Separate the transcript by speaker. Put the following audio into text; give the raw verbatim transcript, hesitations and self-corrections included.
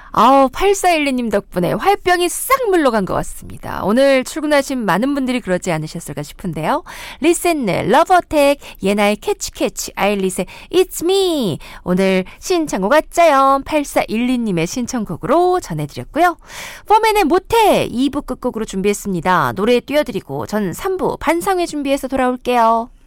Speaker 1: 아우, 팔사일이 님 덕분에 화병이 싹 물러간 것 같습니다. 오늘 출근하신 많은 분들이 그러지 않으셨을까 싶은데요. 리센네, 러브어택, 예나의 캐치캐치, 아일릿의 It's Me. 오늘 신청곡 짜요 팔사일이 님의 신청곡으로 전해드렸고요. 포맨의 모태 이 부 끝곡으로 준비했습니다. 노래 띄워드리고 전 삼 부 반상회 준비해서 돌아올게요.